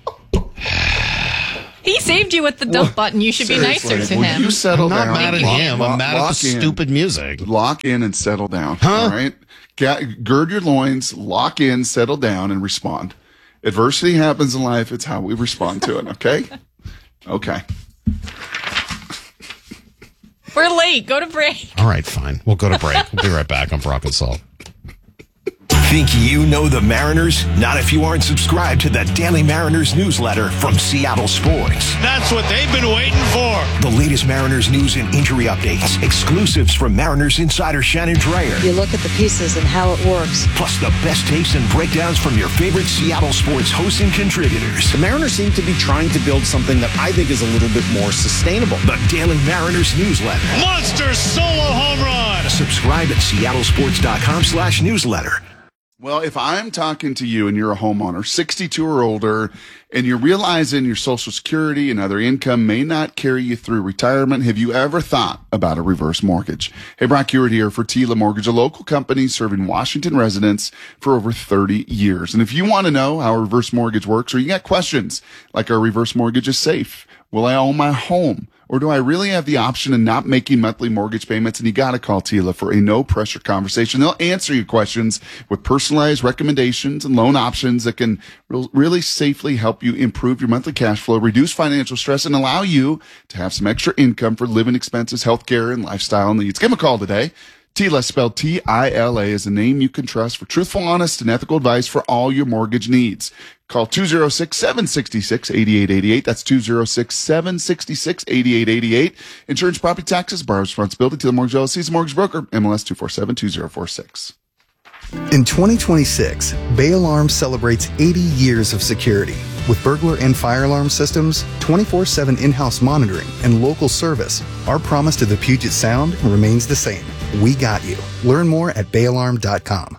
He saved you with the dump button. You should be Seriously, nicer to will him. You settle I'm not down. mad at Lock- him. lock- I'm mad at lock the in. stupid music. Lock in and settle down. Huh? All right. Get, gird your loins, lock in, settle down, and respond. Adversity happens in life. It's how we respond to it. Okay. Okay. We're late. Go to break. All right, fine. We'll go to break. We'll be right back on Brock and Salt. Think you know the Mariners? Not if you aren't subscribed to the Daily Mariners newsletter from Seattle Sports. That's what they've been waiting for. The latest Mariners news and injury updates, exclusives from Mariners insider Shannon Dreyer, You look at the pieces and how it works. plus the best takes and breakdowns from your favorite Seattle sports hosts and contributors. The Mariners seem to be trying to build something that I think is a little bit more sustainable. The Daily Mariners newsletter. Monster solo home run. Subscribe at seattlesports.com slash newsletter. Well, if I'm talking to you and you're a homeowner, sixty-two or older, and you're realizing your Social Security and other income may not carry you through retirement, have you ever thought about a reverse mortgage? Hey, Brock Hewitt here for Tila Mortgage, a local company serving Washington residents for over thirty years. And if you want to know how a reverse mortgage works, or you got questions like our reverse mortgage is safe, will I own my home? Or do I really have the option of not making monthly mortgage payments? And you got to call Tila for a no-pressure conversation. They'll answer your questions with personalized recommendations and loan options that can re- really safely help you improve your monthly cash flow, reduce financial stress, and allow you to have some extra income for living expenses, healthcare, and lifestyle needs. Give them a call today. Tila, spelled T I L A, is a name you can trust for truthful, honest, and ethical advice for all your mortgage needs. Call two oh six, seven six six, eight eight eight eight. That's two oh six, seven six six, eight eight eight eight. Insurance, property taxes, borrower's responsibility. Tila Mortgage L L C is a mortgage broker. M L S two four seven two zero four six. In twenty twenty-six, Bay Alarm celebrates eighty years of security. With burglar and fire alarm systems, twenty-four seven in-house monitoring, and local service, our promise to the Puget Sound remains the same. We got you. Learn more at bay alarm dot com.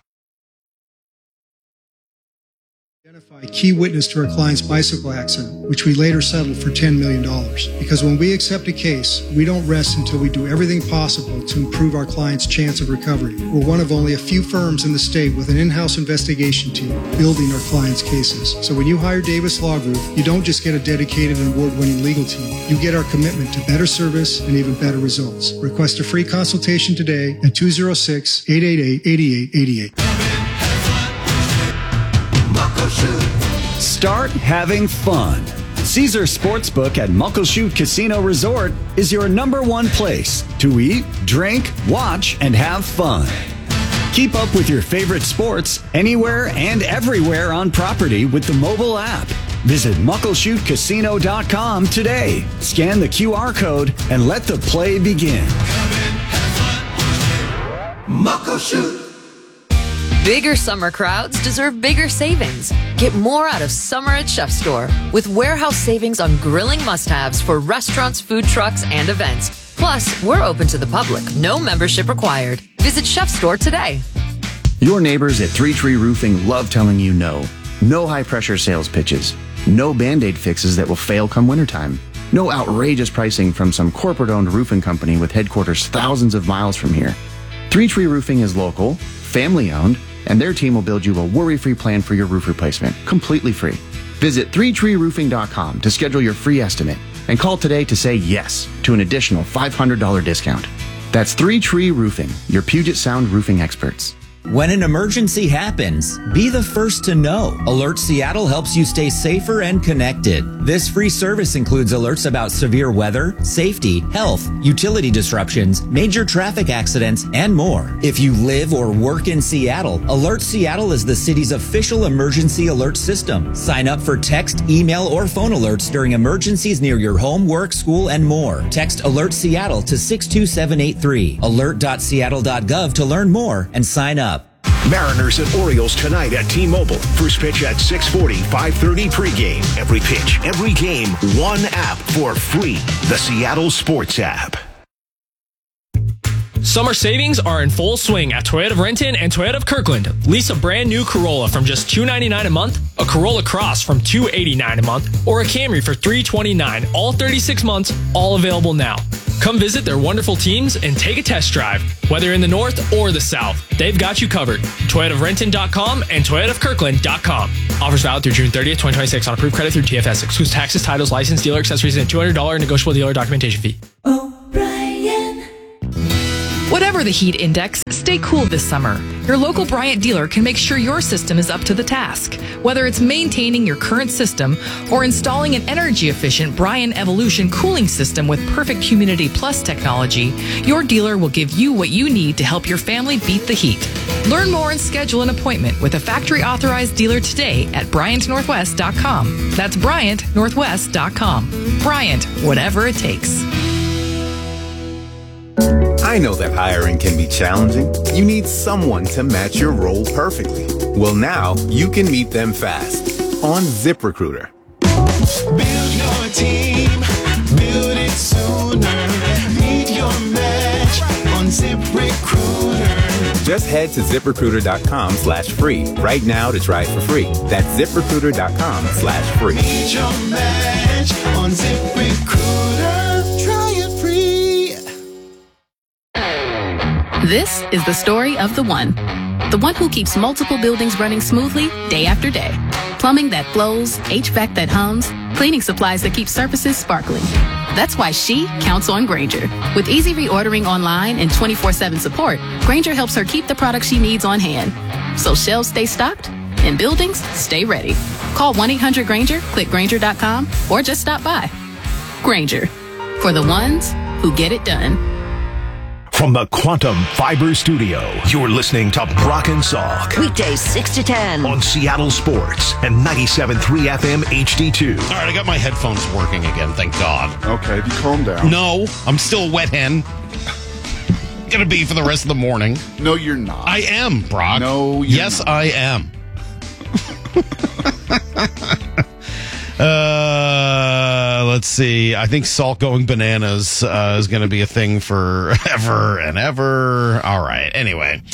A key witness to our client's bicycle accident, which we later settled for ten million dollars. Because when we accept a case, we don't rest until we do everything possible to improve our client's chance of recovery. We're one of only a few firms in the state with an in-house investigation team building our clients' cases. So when you hire Davis Law Group, you don't just get a dedicated and award-winning legal team. You get our commitment to better service and even better results. Request a free consultation today at two oh six, eight eight eight, eight eight eight eight. Start having fun. Caesar Sportsbook at Muckleshoot Casino Resort is your number one place to eat, drink, watch, and have fun. Keep up with your favorite sports anywhere and everywhere on property with the mobile app. Visit muckleshoot casino dot com today. Scan the Q R code and let the play begin. Muckleshoot. Bigger summer crowds deserve bigger savings. Get more out of summer at Chef Store with warehouse savings on grilling must-haves for restaurants, food trucks, and events. Plus, we're open to the public. No membership required. Visit Chef Store today. Your neighbors at Three Tree Roofing love telling you no. No high-pressure sales pitches. No Band-Aid fixes that will fail come wintertime. No outrageous pricing from some corporate-owned roofing company with headquarters thousands of miles from here. Three Tree Roofing is local, family-owned, and their team will build you a worry-free plan for your roof replacement, completely free. Visit three tree roofing dot com to schedule your free estimate and call today to say yes to an additional five hundred dollars discount. That's Three Tree Roofing, your Puget Sound roofing experts. When an emergency happens, be the first to know. Alert Seattle helps you stay safer and connected. This free service includes alerts about severe weather, safety, health, utility disruptions, major traffic accidents, and more. If you live or work in Seattle, Alert Seattle is the city's official emergency alert system. Sign up for text, email, or phone alerts during emergencies near your home, work, school, and more. Text Alert Seattle to six two seven eight three, alert dot seattle dot gov to learn more and sign up. Mariners and Orioles tonight at T-Mobile. First pitch at six forty, five thirty pregame. Every pitch, every game, one app for free. The Seattle Sports app. Summer savings are in full swing at Toyota of Renton and Toyota of Kirkland. Lease a brand new Corolla from just two hundred ninety-nine dollars a month, a Corolla Cross from two hundred eighty-nine dollars a month, or a Camry for three hundred twenty-nine dollars, all thirty-six months, all available now. Come visit their wonderful teams and take a test drive. Whether in the north or the south, they've got you covered. Toyota of Renton dot com and Toyota of Kirkland dot com. Offers valid through June thirtieth, twenty twenty-six on approved credit through T F S. Excludes taxes, titles, license, dealer accessories, and two hundred dollars negotiable dealer documentation fee. Whatever the heat index, stay cool this summer. Your local Bryant dealer can make sure your system is up to the task. Whether it's maintaining your current system or installing an energy-efficient Bryant Evolution cooling system with perfect Humidity Plus technology, your dealer will give you what you need to help your family beat the heat. Learn more and schedule an appointment with a factory-authorized dealer today at Bryant Northwest dot com. That's Bryant Northwest dot com. Bryant, whatever it takes. I know that hiring can be challenging. You need someone to match your role perfectly. Well, now you can meet them fast on ZipRecruiter. Build your team, build it sooner. Meet your match on ZipRecruiter. Just head to ZipRecruiter.com slash free right now to try it for free. That's ZipRecruiter.com slash free. Meet your match on ZipRecruiter. Try it free. This is the story of the one. The one who keeps multiple buildings running smoothly day after day. Plumbing that flows, H V A C that hums, cleaning supplies that keep surfaces sparkling. That's why she counts on Grainger. With easy reordering online and twenty-four seven support, Grainger helps her keep the products she needs on hand. So shelves stay stocked and buildings stay ready. Call one eight hundred Grainger, click Grainger dot com, or just stop by. Grainger, for the ones who get it done. From the Quantum Fiber Studio, you're listening to Brock and Salk. Weekdays six to ten. On Seattle Sports and ninety-seven point three F M H D two. All right, I got my headphones working again, thank God. Okay, have you calmed down? No, I'm still a wet hen. Gonna be for the rest of the morning. No, you're not. I am, Brock. No, you're Yes, not. I am. Uh, let's see. I think Salt going bananas uh, is going to be a thing forever and ever. All right. Anyway,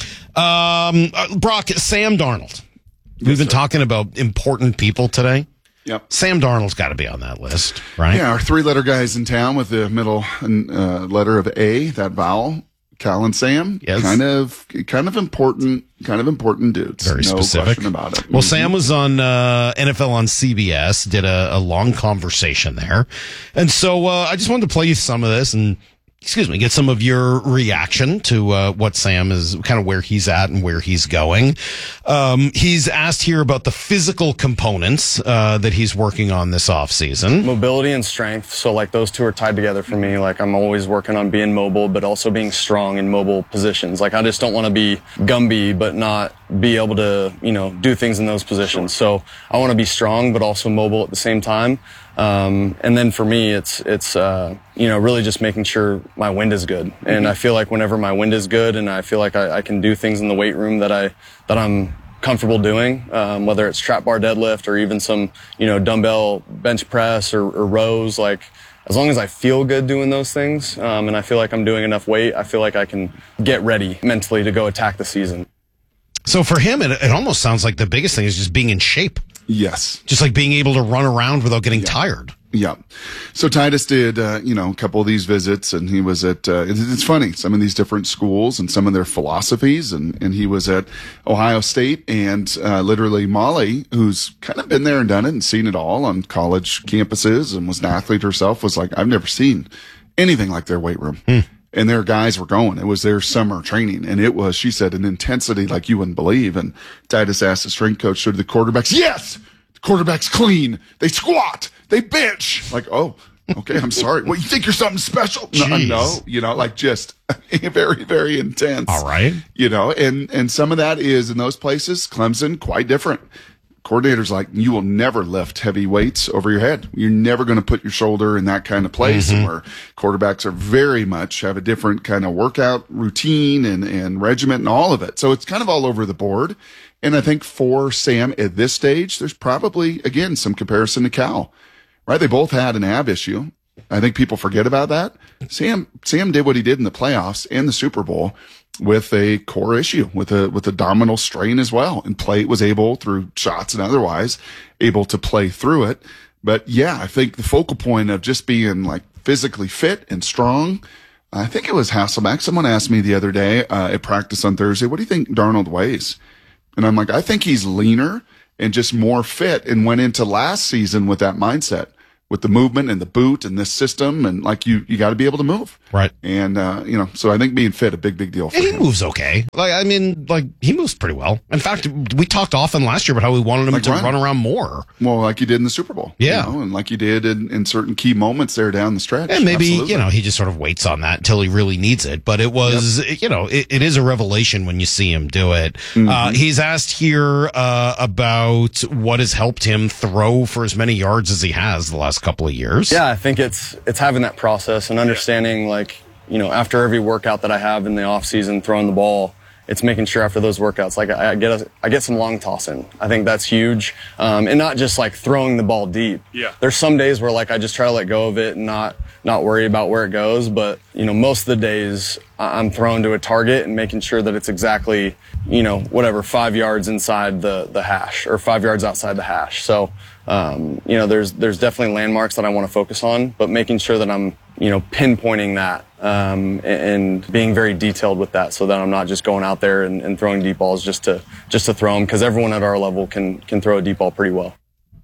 um, uh, Brock, Sam Darnold. We've Yes, been sir. talking about important people today. Yep. Sam Darnold's got to be on that list, right? Yeah, our three-letter guys in town with the middle uh, letter of A, that vowel. Cal and Sam, Yes. kind of, kind of important, kind of important dudes. Very no specific. question about it. Well, Mhm. Sam was on uh, N F L on C B S, did a, a long conversation there. And so uh, I just wanted to play you some of this and, excuse me, get some of your reaction to uh, what Sam is, kind of where he's at and where he's going. Um, he's asked here about the physical components uh, that he's working on this offseason. Mobility and strength. So like those two are tied together for me. Like I'm always working on being mobile, but also being strong in mobile positions. Like I just don't want to be Gumby, but not be able to, you know, do things in those positions. So I want to be strong, but also mobile at the same time. Um, and then for me, it's, it's, uh, you know, really just making sure my wind is good. And I feel like whenever my wind is good and I feel like I, I can do things in the weight room that I, that I'm comfortable doing, um, whether it's trap bar deadlift or even some, you know, dumbbell bench press or, or rows, like as long as I feel good doing those things, um, and I feel like I'm doing enough weight, I feel like I can get ready mentally to go attack the season. So for him, it, it almost sounds like the biggest thing is just being in shape. Yes. Just like being able to run around without getting tired. Yeah. So Titus did, uh, you know, a couple of these visits and he was at, uh, it's, it's funny, some of these different schools and some of their philosophies. And, and he was at Ohio State and, uh, literally Molly, who's kind of been there and done it and seen it all on college campuses and was an athlete herself, was like, I've never seen anything like their weight room. Hmm. And their guys were going. It was their summer training. And it was, she said, an intensity like you wouldn't believe. And Titus asked the strength coach, so do the quarterbacks? Yes! The quarterbacks clean. They squat. They bench. Like, oh, okay, I'm sorry. What, you think you're something special? No, Jeez. no, you know, like just very, very intense. All right. You know, and, and some of that is in those places, Clemson, quite different. coordinators like, you will never lift heavy weights over your head. You're never going to put your shoulder in that kind of place. Mm-hmm. Where quarterbacks are very much have a different kind of workout routine and, and regiment and all of it. So it's kind of all over the board. And I think for Sam at this stage, there's probably, again, some comparison to Cal, right? They both had an ab issue. I think people forget about that. Sam, Sam did what he did in the playoffs and the Super Bowl with a core issue, with a, with a abdominal strain as well. And play was able, through shots and otherwise, able to play through it. But yeah, I think the focal point of just being like physically fit and strong, I think it was Hasselbeck. Someone asked me the other day uh, at practice on Thursday, what do you think Darnold weighs? And I'm like, I think he's leaner and just more fit, and went into last season with that mindset, with the movement and the boot and this system. And like, you, you got to be able to move. Right. And, uh, you know, so I think being fit, a big, big deal for And he him. moves okay. Like, I mean, like, he moves pretty well. In fact, we talked often last year about how we wanted him Like to run. run around more. Well, like you did in the Super Bowl. Yeah. You know, and like you did in, in certain key moments there down the stretch. And maybe, Absolutely. you know, he just sort of waits on that until he really needs it. But it was, you know, it, it is a revelation when you see him do it. Mm-hmm. Uh, he's asked here uh, about what has helped him throw for as many yards as he has the last couple of years. Yeah, I think it's it's having that process and understanding, like, you know, after every workout that I have in the off season, throwing the ball, it's making sure after those workouts, like I, I get a, I get some long toss in. I think that's huge, um, and not just like throwing the ball deep. Yeah. There's some days where like I just try to let go of it and not not worry about where it goes. But you know, most of the days I'm throwing to a target and making sure that it's exactly, you know, whatever, five yards inside the the hash or five yards outside the hash. So. Um, you know, there's there's definitely landmarks that I want to focus on, but making sure that I'm, you know, pinpointing that um, and, and being very detailed with that, so that I'm not just going out there and, and throwing deep balls just to just to throw them, because everyone at our level can can throw a deep ball pretty well.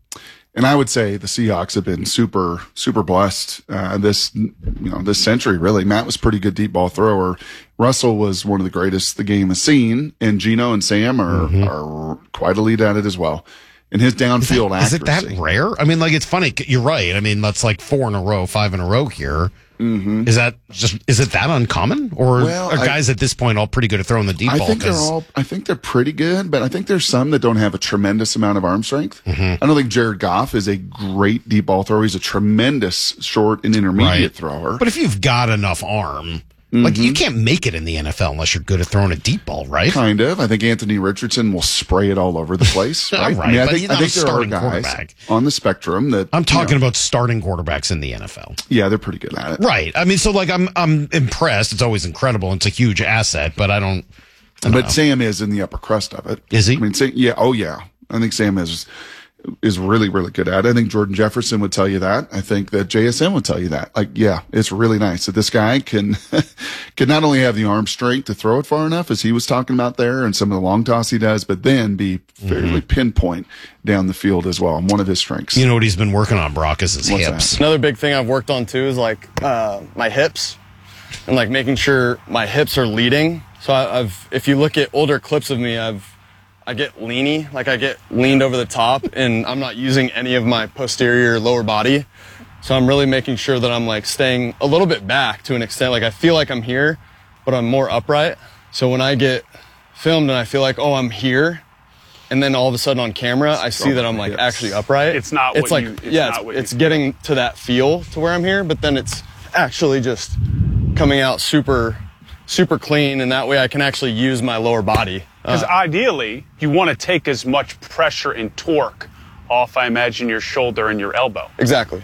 And I would say the Seahawks have been super, super blessed uh, this, you know, this century. Really, Matt was a pretty good deep ball thrower. Russell was one of the greatest the game has seen, and Gino and Sam are Mm-hmm. are quite elite at it as well. And his downfield Is accuracy. it that rare? I mean, like, it's funny. You're right. I mean, that's like four in a row, five in a row here. Mm-hmm. Is that just, is it that uncommon? Or Well, are I- guys at this point all pretty good at throwing the deep I ball? think they're 'Cause- all. I think they're pretty good, but I think there's some that don't have a tremendous amount of arm strength. Mhm. I don't think Jared Goff is a great deep ball thrower. He's a tremendous short and intermediate Right. thrower. But if you've got enough arm, like, you Mhm. can't make it in the N F L unless you're good at throwing a deep ball, right? Kind of. I think Anthony Richardson will spray it all over the place. Right. Right, I mean, I but think, he's I not think a there are starting guys quarterback. on the spectrum that I'm you talking know, about starting quarterbacks in the N F L. Yeah, they're pretty good at it. Right. I mean, so like, I'm I'm impressed. It's always incredible. It's a huge asset, but I don't. I don't But know. Sam is in the upper crust of it. Is he? I mean, Sam, yeah. Oh, yeah. I think Sam is is really, really good at it. I think Jordan Jefferson would tell you that. I think that J S M would tell you that. Like, yeah, it's really nice that this guy can can not only have the arm strength to throw it far enough, as he was talking about there, and some of the long toss he does, but then be fairly pinpoint down the field as well. And one of his strengths. You know what he's been working on, Brock, is his What's hips. Another big thing I've worked on too is like uh, my hips, and like making sure my hips are leading. So I, I've, if you look at older clips of me, I've, I get leany, like I get leaned over the top, and I'm not using any of my posterior lower body. So I'm really making sure that I'm like staying a little bit back to an extent. Like I feel like I'm here, but I'm more upright. So when I get filmed and I feel like, oh, I'm here, and then all of a sudden on camera, I see that I'm like actually upright. It's not It's what like- you- it's yeah, not it's, what it's getting to that feel to where I'm here, but then it's actually just coming out super, super clean, and that way I can actually use my lower body. Because Uh, ideally, you want to take as much pressure and torque off, I imagine, your shoulder and your elbow. Exactly.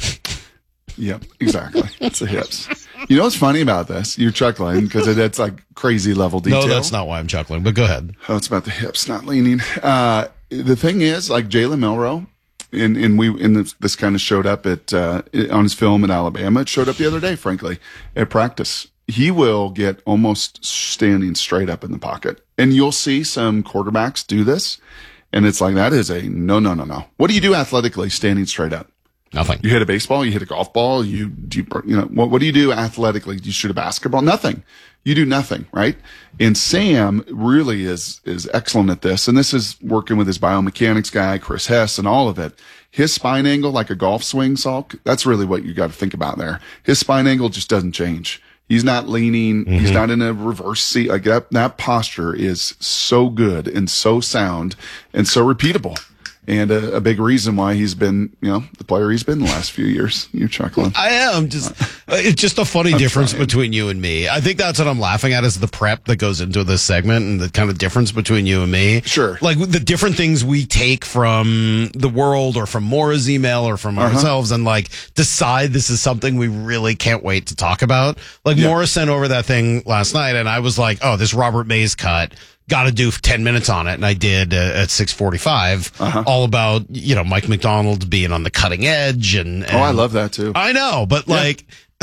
Yep, exactly. It's the hips. You know what's funny about this? You're chuckling because it's like crazy level detail. No, that's not why I'm chuckling, but go ahead. Oh, it's about the hips, not leaning. Uh, the thing is, like Jalen Milroe, and, and we, and this, this kind of showed up at, uh, on his film in Alabama. It showed up the other day, frankly, at practice. He will get almost standing straight up in the pocket. And you'll see some quarterbacks do this. And it's like, that is a no, no, no, no. What do you do athletically standing straight up? Nothing. You hit a baseball, you hit a golf ball, you, you, you know, what, what do you do athletically? Do you shoot a basketball? Nothing. You do nothing, right? And Sam really is, is excellent at this. And this is working with his biomechanics guy, Chris Hess, and all of it. His spine angle, like a golf swing, Salk, that's really what you got to think about there. His spine angle just doesn't change. He's not leaning. Mm-hmm. He's not in a reverse seat. Like that, that posture is so good and so sound and so repeatable. and a, a big reason why he's been, you know, the player he's been the last few years. You're chuckling. I am just, it's just a funny I'm difference trying. between you and me. I think that's what I'm laughing at is the prep that goes into this segment and the kind of difference between you and me. Sure. Like the different things we take from the world or from Maura's email or from Uh-huh. ourselves and like decide this is something we really can't wait to talk about. Like Yeah. Maura sent over that thing last night and I was like, oh, this Robert Mays cut. Got to do ten minutes on it, and I did uh, at six forty-five. Uh-huh. All about you know Mike McDonald being on the cutting edge, and, and Oh, I love that too. I know, but Yeah. like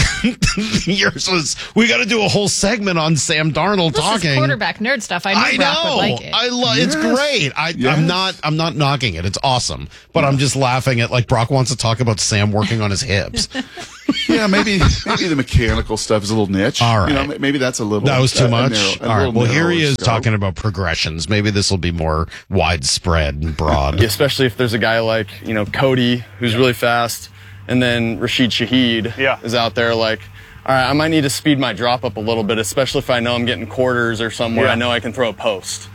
yours was. We got to do a whole segment on Sam Darnold This talking. is quarterback nerd stuff. I knew I Brock would know. like it. I love. It's Yes. great. I, Yes. I'm not. I'm not knocking it. It's awesome. But I'm just laughing at like Brock wants to talk about Sam working on his hips. Yeah, maybe maybe the mechanical stuff is a little niche. All right. You know, maybe that's a little. That was too uh, a much. narrow- a All right. little Well, here he narrower is scope. talking about progressions. Maybe this will be more widespread and broad. Especially if there's a guy like, you know, Cody, who's really fast, and then Rashid Shaheed Yeah. is out there like, all right, I might need to speed my drop up a little bit, especially if I know I'm getting quarters or somewhere Yeah. I know I can throw a post.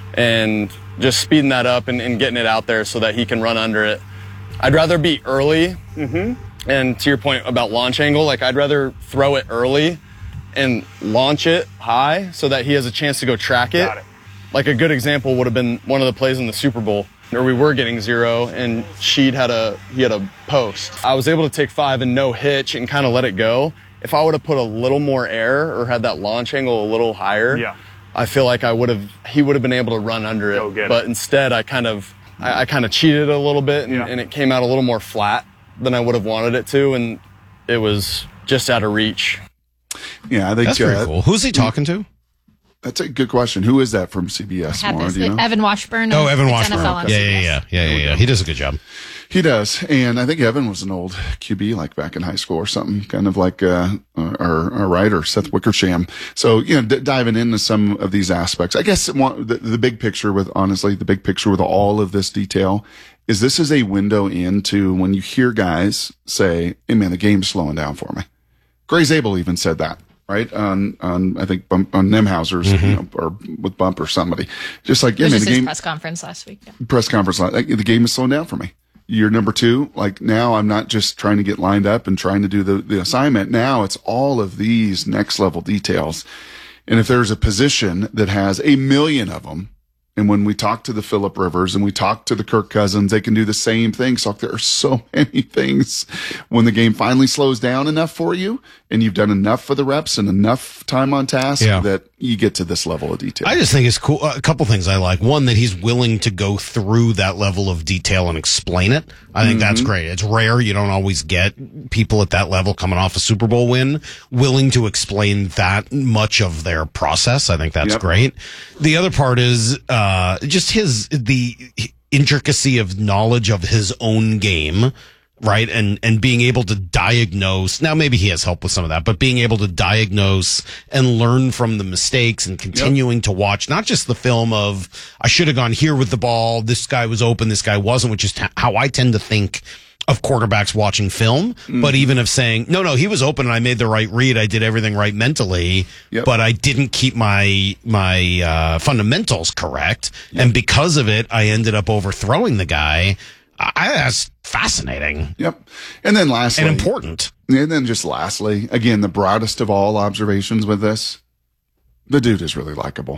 And just speeding that up and, and getting it out there so that he can run under it. I'd rather be early. Mm-hmm. And to your point about launch angle, like I'd rather throw it early and launch it high so that he has a chance to go track it. Got it. Like a good example would have been one of the plays in the Super Bowl where we were getting zero and Sheed had a he had a post. I was able to take five and no hitch and kind of let it go. If I would have put a little more air or had that launch angle a little higher, Yeah. I feel like I would have he would have been able to run under it. Go get But it. instead I kind of I, I kind of cheated a little bit and, Yeah. and it came out a little more flat than I would have wanted it to, and it was just out of reach. Yeah, I think That's pretty uh, cool. Who's he talking to? That's a good question. Who is that from C B S? Had Maura, this. do you know? Evan Washburn. Oh, of- Evan it's Washburn. N F L on Yeah, C B yeah, S. yeah, yeah, yeah, yeah. He does a good job. He does, and I think Evan was an old Q B, like back in high school or something, kind of like uh, our, our writer Seth Wickersham. So you know, d- diving into some of these aspects, I guess one, the, the big picture with honestly, the big picture with all of this detail is this is a window into when you hear guys say, "Hey man, the game's slowing down for me." Gray Zabel even said that. Right on, on I think Bump, on Nemhauser's Mm-hmm. you know, or with Bump or somebody, just like yeah, It was man, just the his game press conference last week. Yeah. press conference like, like, the game is slowing down for me. You're number two. Like now I'm not just trying to get lined up and trying to do the, the assignment. Now it's all of these next level details. And if there's a position that has a million of them, and when we talk to the Phillip Rivers and we talk to the Kirk Cousins, they can do the same thing. So there are so many things when the game finally slows down enough for you and you've done enough for the reps and enough time on task Yeah. that you get to this level of detail. I just think it's cool. A couple things I like. One, that he's willing to go through that level of detail and explain it. I think that's great. It's rare. You don't always get people at that level coming off a Super Bowl win willing to explain that much of their process. I think that's Yep. great. The other part is uh, just his the intricacy of knowledge of his own game. Right. And, and being able to diagnose. Now, maybe he has help with some of that, but being able to diagnose and learn from the mistakes and continuing to watch, not just the film of, I should have gone here with the ball. This guy was open. This guy wasn't, which is t- how I tend to think of quarterbacks watching film, but even of saying, no, no, he was open and I made the right read. I did everything right mentally, Yep. but I didn't keep my, my, uh, fundamentals correct. And because of it, I ended up overthrowing the guy. I, that's fascinating. Yep. And then lastly, and important. And then just lastly, again, the broadest of all observations with this, the dude is really likable.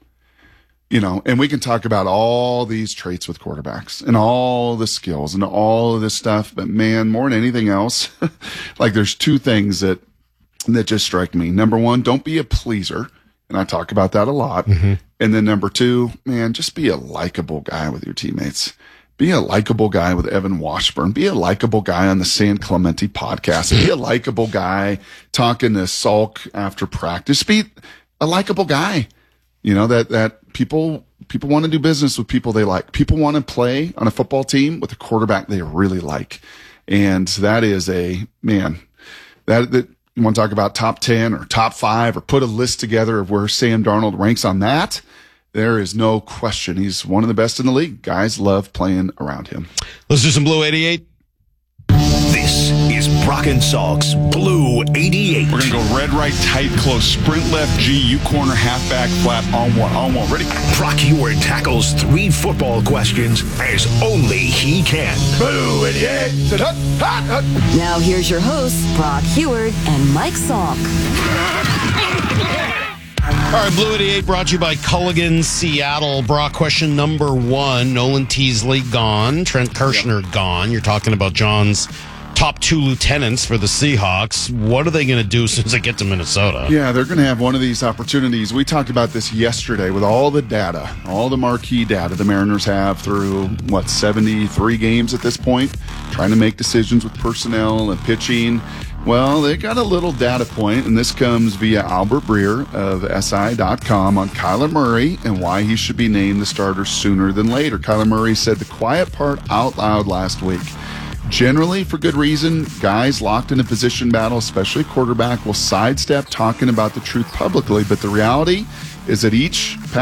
You know, and we can talk about all these traits with quarterbacks and all the skills and all of this stuff, but man, more than anything else, like there's two things that, that just strike me. Number one, don't be a pleaser. And I talk about that a lot. Mm-hmm. And then number two, man, just be a likable guy with your teammates. Be a likable guy with Evan Washburn. Be a likable guy on the San Clemente podcast. Be a likable guy talking to Salk after practice. Be a likable guy. You know, that, that people, people want to do business with people they like. People want to play on a football team with a quarterback they really like. And that is a, man, that, that you want to talk about top ten or top five or put a list together of where Sam Darnold ranks on that. There is no question. He's one of the best in the league. Guys love playing around him. Let's do some Blue eighty-eight. This is Brock and Salk's Blue eighty-eight. We're going to go red, right, tight, close, sprint left, G, U corner, halfback, flap, on one, on one. Ready? Brock Huard tackles three football questions as only he can. Blue eighty-eight. Hut, hut, hut. Now here's your hosts, Brock Huard and Mike Salk. All right, Blue eighty-eight brought to you by Culligan, Seattle. Brock, question number one. Nolan Teasley gone. Trent Kirshner gone. You're talking about John's top two lieutenants for the Seahawks. What are they going to do as soon as they get to Minnesota? Yeah, they're going to have one of these opportunities. We talked about this yesterday with all the data, all the marquee data the Mariners have through, what, seventy-three games at this point, trying to make decisions with personnel and pitching. Well, they got a little data point, and this comes via Albert Breer of S I dot com on Kyler Murray and why he should be named the starter sooner than later. Kyler Murray said the quiet part out loud last week. Generally, for good reason, guys locked in a position battle, especially quarterback, will sidestep talking about the truth publicly, but the reality is that each